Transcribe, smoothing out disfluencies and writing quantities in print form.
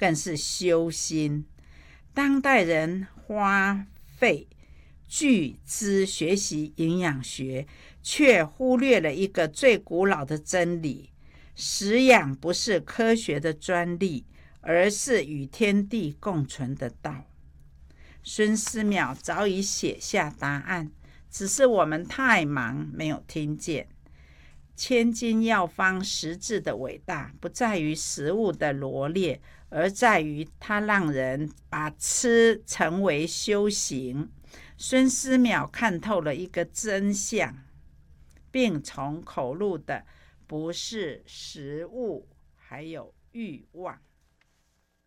更是修心。当代人花费巨资学习营养学，却忽略了一个最古老的真理：食养不是科学的专利，而是与天地共存的道。孙思邈早已写下答案，只是我们太忙没有听见。千金药方实质的伟大，不在于食物的罗列，而在于它让人把吃成为修行。孙思邈看透了一个真相，病从口入的不是食物，还有欲望。